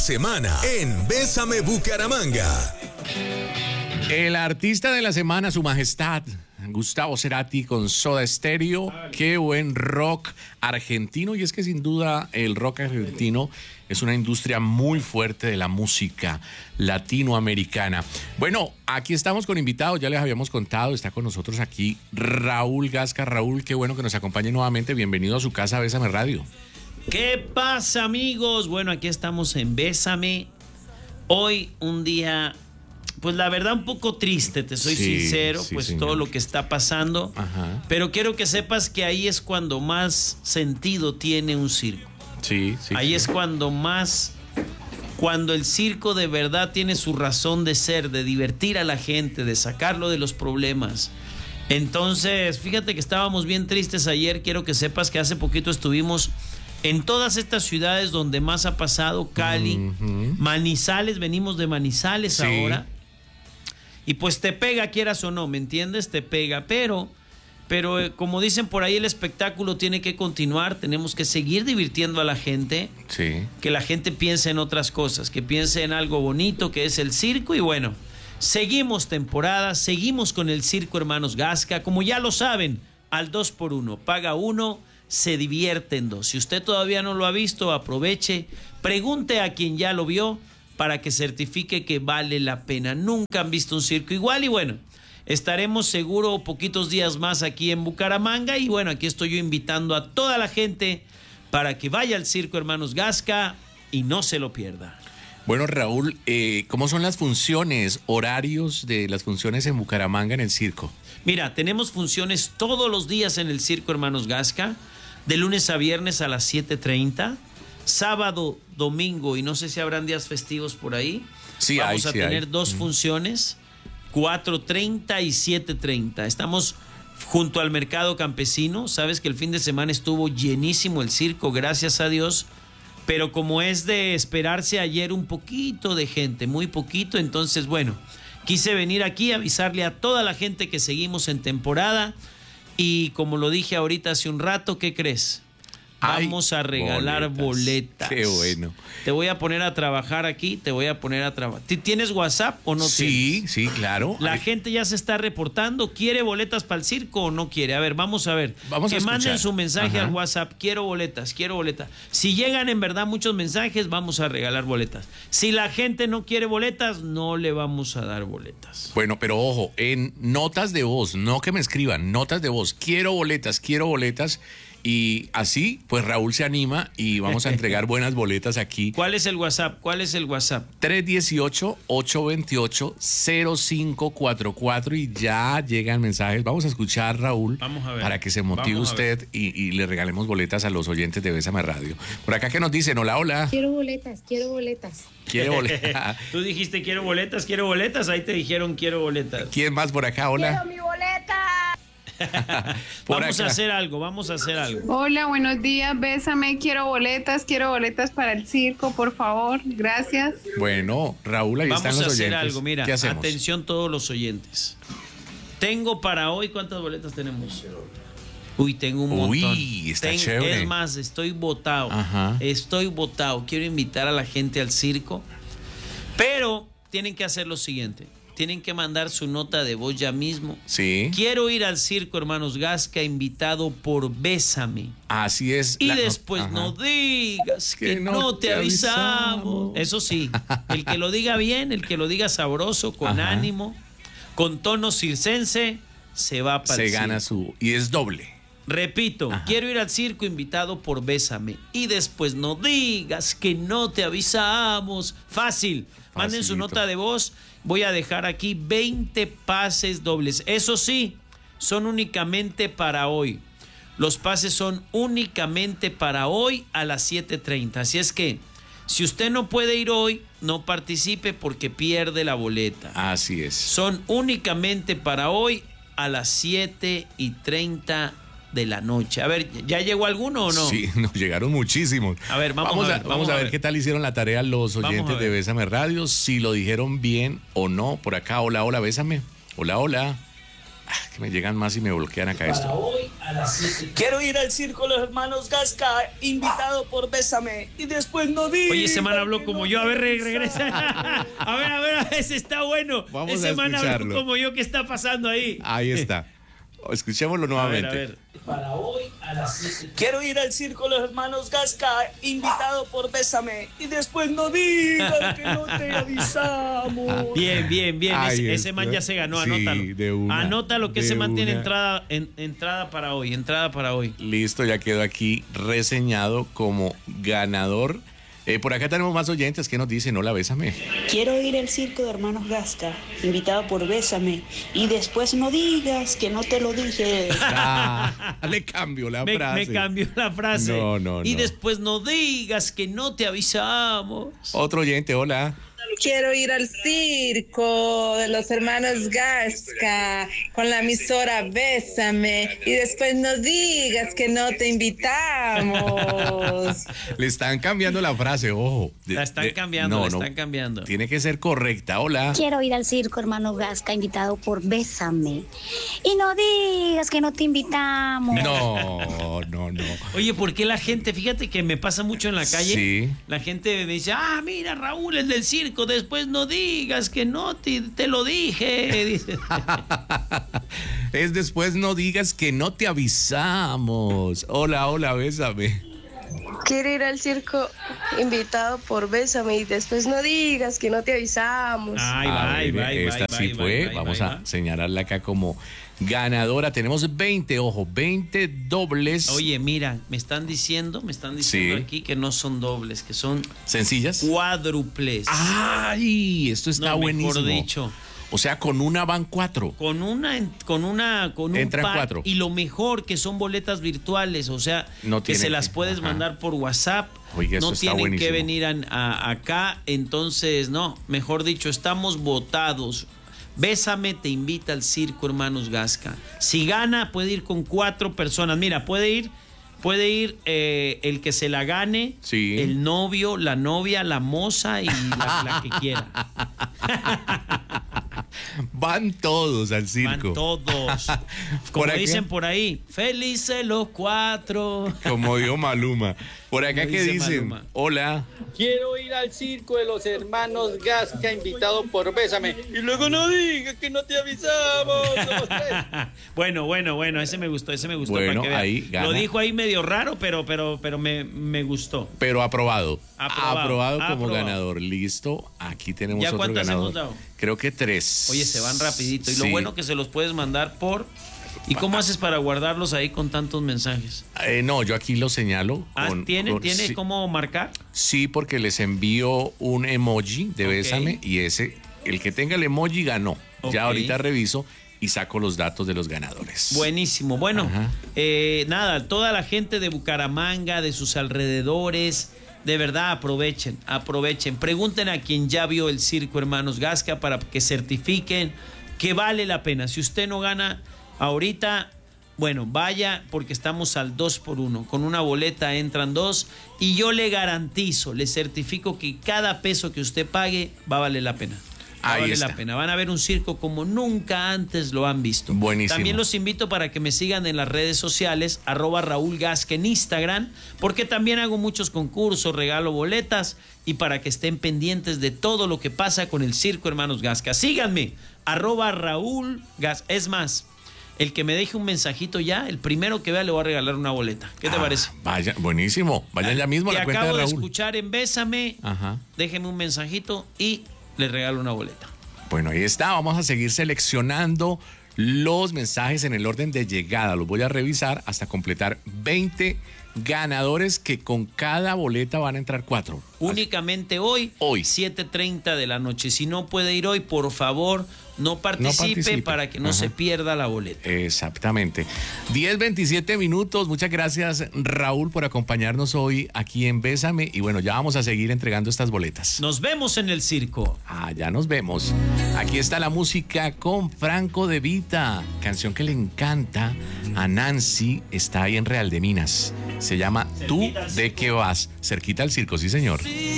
Semana en Bésame Bucaramanga. El artista de la semana, Su Majestad Gustavo Cerati con Soda Stereo. Qué buen rock argentino. Y es que sin duda el rock argentino es una industria muy fuerte de la música latinoamericana. Bueno, aquí estamos con invitados, ya les habíamos contado, está con nosotros aquí Raúl Gasca. Raúl, qué bueno que nos acompañe nuevamente. Bienvenido a su casa, Bésame Radio. ¿Qué pasa, amigos? Bueno, aquí estamos en Bésame. Hoy un día, pues la verdad un poco triste, te soy sincero, pues señor, todo lo que está pasando. Ajá. Pero quiero que sepas que ahí es cuando más sentido tiene un circo. Sí. Ahí es cuando el circo de verdad tiene su razón de ser, de divertir a la gente, de sacarlo de los problemas. Entonces, fíjate que estábamos bien tristes ayer. Quiero que sepas que hace poquito estuvimos en todas estas ciudades donde más ha pasado, Cali, Manizales, venimos de Manizales ahora. Y pues te pega, quieras o no, ¿me entiendes? Te pega, pero como dicen por ahí, el espectáculo tiene que continuar, tenemos que seguir divirtiendo a la gente, que la gente piense en otras cosas, que piense en algo bonito que es el circo. Y bueno, seguimos temporada, seguimos con el Circo Hermanos Gasca, como ya lo saben, al 2x1, paga 1, se divierten 2. Si usted todavía no lo ha visto, aproveche, pregunte a quien ya lo vio para que certifique que vale la pena. Nunca han visto un circo igual. Y bueno, estaremos seguro poquitos días más aquí en Bucaramanga. Y bueno, aquí estoy yo invitando a toda la gente para que vaya al Circo Hermanos Gasca y no se lo pierda. Bueno, Raúl, ¿cómo son las funciones, horarios de las funciones en Bucaramanga en el circo? Mira, tenemos funciones todos los días en el Circo Hermanos Gasca, de lunes a viernes a las 7:30, sábado, domingo, y no sé si habrán días festivos por ahí. Sí, vamos a tener dos funciones, 4:30 y 7:30. Estamos junto al Mercado Campesino. Sabes que el fin de semana estuvo llenísimo el circo, gracias a Dios. Pero como es de esperarse, ayer un poquito de gente, muy poquito. Entonces, bueno, quise venir aquí a avisarle a toda la gente que seguimos en temporada. Y como lo dije ahorita hace un rato, ¿qué crees? Vamos a regalar boletas. Qué bueno. Te voy a poner a trabajar aquí, ¿Tienes WhatsApp o no tienes? Sí, claro. La gente ya se está reportando. ¿Quiere boletas para el circo o no quiere? A ver, vamos a ver. Que manden su mensaje al WhatsApp. Quiero boletas. Si llegan en verdad muchos mensajes, vamos a regalar boletas. Si la gente no quiere boletas, no le vamos a dar boletas. Bueno, pero ojo, en notas de voz, no que me escriban, notas de voz. Quiero boletas. Y así, pues Raúl se anima y vamos a entregar buenas boletas aquí. ¿Cuál es el WhatsApp? 318-828-0544 y ya llegan mensajes. Vamos a escuchar, Raúl, para que se motive usted y le regalemos boletas a los oyentes de Bésame Radio. Por acá, ¿qué nos dicen? Hola. Quiero boletas. ¿Quiere boletas? Tú dijiste quiero boletas. Ahí te dijeron quiero boletas. ¿Quién más por acá? Hola. ¡Quiero mi boleta! Vamos a hacer algo. Hola, buenos días, Bésame, quiero boletas para el circo, por favor, gracias. Bueno, Raúl, ahí están los oyentes. Vamos a hacer algo, mira, ¿qué hacemos? Atención todos los oyentes. Tengo para hoy, ¿cuántas boletas tenemos? Uy, tengo un montón. Está chévere. Es más, estoy botado. Quiero invitar a la gente al circo, pero tienen que hacer lo siguiente. Tienen que mandar su nota de voz ya mismo. Sí. Quiero ir al Circo Hermanos Gasca, invitado por Bésame. Así es. Y después no digas que no te avisamos. Eso sí, el que lo diga bien, el que lo diga sabroso, con ánimo, con tono circense, se va para el circo. Se gana su... Y es doble. Repito, quiero ir al circo, invitado por Bésame. Y después no digas que no te avisamos. Fácil. Manden su nota de voz. Voy a dejar aquí 20 pases dobles. Eso sí, son únicamente para hoy. Los pases son únicamente para hoy a las 7:30. Así es que, si usted no puede ir hoy, no participe porque pierde la boleta. Así es. Son únicamente para hoy a las 7:30 de la noche. A ver, ¿ya llegó alguno o no? Sí, nos llegaron muchísimos. A ver, vamos a ver qué tal hicieron la tarea los oyentes de Bésame Radio, si lo dijeron bien o no. Por acá, hola, Bésame. Hola. Que me llegan más y me bloquean acá esto. Para hoy a Quiero ir al circo Los Hermanos Gasca, invitado por Bésame. Y después no digas. Oye, ese man habló como yo. A ver, regresa. A ver, ese está bueno. Vamos ese a man habló escucharlo. como yo. ¿Qué está pasando ahí? Ahí está. Escuchémoslo nuevamente. A ver. Para hoy a las 7. Quiero ir al circo Los Hermanos Gasca, invitado por Bésame. Y después no digas que no te avisamos. Bien. Ahí Ese man está. ya se ganó, Sí, anótalo. de una, Anótalo que de ese man tiene una. entrada para hoy. Listo, ya quedó aquí reseñado como ganador. Por acá tenemos más oyentes que nos dicen, hola, bésame. Quiero ir al circo de Hermanos Gasca, invitado por Bésame, y después no digas que no te lo dije. Le cambio la frase. Me cambió la frase. No. Y después no digas que no te avisamos. Otro oyente, hola. Quiero ir al circo de los hermanos Gasca con la emisora Bésame y después no digas que no te invitamos. Le están cambiando la frase, ojo. La están cambiando. Tiene que ser correcta, hola. Quiero ir al circo, hermano Gasca, invitado por Bésame. Y no digas que no te invitamos. No. Oye, ¿por qué la gente? Fíjate que me pasa mucho en la calle. Sí. La gente me dice, mira, Raúl, el del circo, después no digas que no te lo dije. Dice. Es después no digas que no te avisamos. Hola, bésame. Quiero ir al circo invitado por Bésame y después no digas que no te avisamos. Esta sí fue. Vamos a señalarla acá como ganadora. Tenemos 20 dobles. Oye, mira, me están diciendo Sí. aquí que no son dobles, que son ¿Sencillas? cuádruples. ¡Ay! Esto está buenísimo. Mejor dicho. O sea, con una van 4. Con un Entran par, 4. y lo mejor que son boletas virtuales, o sea, No que tienen se las que- puedes ajá. mandar por WhatsApp. Oiga, eso no está tienen buenísimo. que venir acá, entonces, no, mejor dicho, estamos votados. Bésame te invita al circo, hermanos Gasca. Si gana, puede ir con 4 personas. Mira, puede ir el que se la gane, Sí. el novio, la novia, la moza y la que quiera. Van todos al circo. Van todos. Por Como acá- dicen por ahí, felices los 4. Como dijo Maluma. Por acá, Como ¿qué dice dicen? Maluma. Hola. Quiero ir al circo de los hermanos Gasca, invitado por Bésame. Y luego no digas que no te avisamos. Somos 3. Bueno, ese me gustó. Bueno, para que vean. ahí gana. Lo dijo ahí medio raro, pero me gustó. Pero aprobado. Aprobado. Como ganador. Listo. Aquí tenemos ¿Ya otro cuántas ganador. hemos dado? Creo que 3. Oye, se van rapidito. Y Sí. lo bueno que se los puedes mandar por... ¿Y cómo haces para guardarlos ahí con tantos mensajes? No, yo aquí lo señalo. ¿Tiene sí, cómo marcar? sí, porque les envío un emoji de Ok. Bésame y el que tenga el emoji ganó. Ok. Ya ahorita reviso y saco los datos de los ganadores. Buenísimo. Bueno, Ajá. nada, toda la gente de Bucaramanga, de sus alrededores, de verdad aprovechen. Pregunten a quien ya vio el circo, hermanos Gasca, para que certifiquen que vale la pena. Si usted no gana ahorita, bueno, vaya, porque estamos al 2x1. Con una boleta entran 2 y yo le garantizo, le certifico que cada peso que usted pague va a valer la pena. Ahí Vale está. la pena. Van a ver un circo como nunca antes lo han visto. Buenísimo. También los invito para que me sigan en las redes sociales, @Raúl Gasca en Instagram, porque también hago muchos concursos, regalo boletas y para que estén pendientes de todo lo que pasa con el circo, hermanos Gasca. Síganme, @Raúl Gasca. Es más, el que me deje un mensajito ya, el primero que vea le voy a regalar una boleta. ¿Qué te parece? Vaya, buenísimo. Vayan ya mismo a Te la cuenta de acabo de Raúl. escuchar en Bésame, Ajá. déjeme un mensajito y le regalo una boleta. Bueno, ahí está. Vamos a seguir seleccionando los mensajes en el orden de llegada. Los voy a revisar hasta completar 20 ganadores que con cada boleta van a entrar 4. Únicamente hoy, 7:30 de la noche. Si no puede ir hoy, por favor, no participe para que no Ajá. se pierda la boleta. Exactamente. 10:27 minutos. Muchas gracias, Raúl, por acompañarnos hoy aquí en Bésame. Y bueno, ya vamos a seguir entregando estas boletas. Nos vemos en el circo. Ya nos vemos. Aquí está la música con Franco De Vita, canción que le encanta a Nancy, está ahí en Real de Minas. Se llama Tú de qué vas, cerquita al circo, sí señor.